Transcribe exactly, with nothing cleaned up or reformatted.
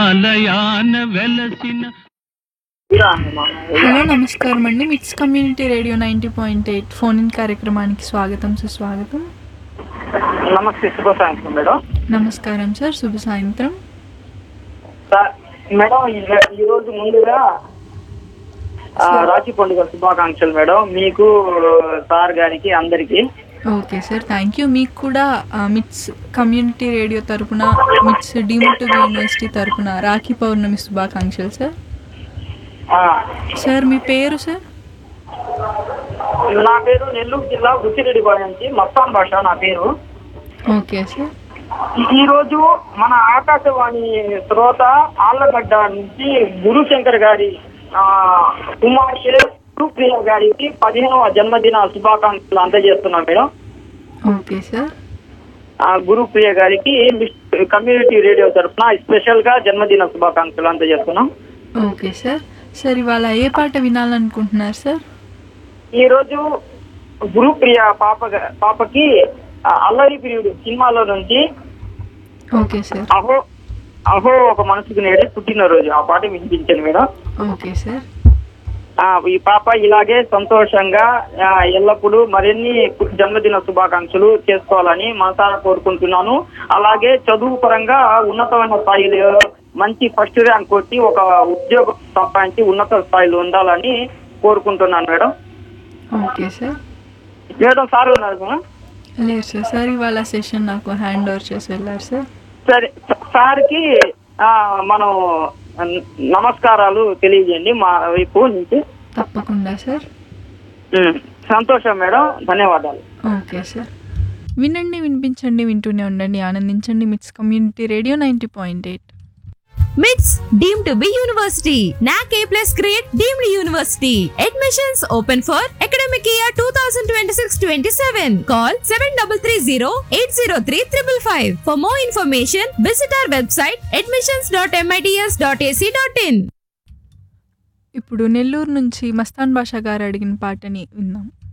ఆలయాన వెలసిన. హలో, నమస్కారం అండి. మిట్స్ community radio ninety point eight phone in కార్యక్రమానికి స్వాగతం, సుస్వాగతం. నమస్తే, శుభ సాయంత్రం మేడం. నమస్కారం సార్, శుభ సాయంత్రం సార్. మేడం, ఈ- ఈరోజు ముందుగా ఆ, రాఖీ పండుగ శుభాకాంక్షలు మేడం, మీకు, సార్ గారికి, అందరికి. Okay sir, thank you. మీకు కూడా ఆ, మిట్స్ కమ్యూనిటీ రేడియో తరపున, మిట్స్ డీమ్డ్ యూనివర్సిటీ తరపున రాఖీ పౌర్ణమి శుభాకాంక్షలు సార్. ఆ, సార్ మీ పేరు సార్? నా పేరు నెల్లూరు జిల్లా బుచ్చిరెడ్డిపాలెం నుంచి మస్తాన్ భాష నా పేరు. Okay sir. ఈ- ఈ రోజు మన ఆకాశవాణి శ్రోత ఆళ్లగడ్డ నుంచి గురుశంకర్ గారి ఆ, కుమారి గురుప్రియ గారికి పదిహేనవ జన్మదిన శుభాకాంక్షలు అందజేస్తున్నాం మేడం. Okay sir. ఆ, గురుప్రియ గారికి మిస్- కమ్యూనిటీ రేడియో తరఫున స్పెషల్ గా జన్మదిన శుభాకాంక్షలు అందజేస్తున్నాం. Okay sir. సార్ ఇవాళ ఏ పాట వినాలనుకుంటున్నారు సార్? ఈ రోజు గురుప్రియ పాప పాపకి ఆ, అల్లరి ప్రియుడు సినిమాలో నుంచి ఓకే సార్. అహో అహో ఒక మనసుకు నేడే పుట్టినరోజు ఆ పాట వినిపించాను మేడం. Okay sir. ఆ, ఈ పాప ఇలాగే సంతోషంగా ఆ, ఎల్లప్పుడూ మరిన్ని జన్మదిన శుభాకాంక్షలు చేసుకోవాలని మనసారా కోరుకుంటున్నాను. అలాగే చదువు పరంగా ఉన్నతమైన స్థాయిలో మంచి ఫస్ట్ ర్యాంక్ కొట్టి ఒక ఉద్యోగం సంపాదించి ఉన్నత స్థాయిలో ఉండాలని కోరుకుంటున్నాను madam. Okay sir. Madam, sir ఉన్నారు మేడం? లేదు సార్, సార్ ఇవాళ సెషన్ నాకు హ్యాండ్ ఓవర్ చేసి వెళ్ళారు సార్. సరే, సార్కి ఆ, మనం నమస్కారాలు తెలియజేయండి మా వైపు నుంచి. తప్పకుండా సార్. ఉమ్, సంతోషం మేడం, ధన్యవాదాలు. Okay sir. వినండి, వినిపించండి, వింటూనే ఉండండి, ఆనందించండి. మిట్స్ community radio ninety point eight. మిట్స్ డీమ్డ్ టు బి యూనివర్సిటీ. నాక్ ఏ plus grade deemed university. Admissions open for academic year two thousand twenty six twenty seven. Call seven double three zero eight zero three triple five. For more information visit our website admissions dot MITS dot AC dot in. ఇప్పుడు నెల్లూరు నుంచి మస్తాన్ బాషా గారు అడిగిన పాటని విందాం.